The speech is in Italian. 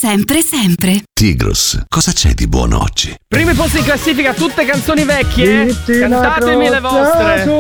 sempre, sempre. Tigros, cosa c'è di buono oggi? Primi posti in classifica, tutte canzoni vecchie. Cantatemi le vostre.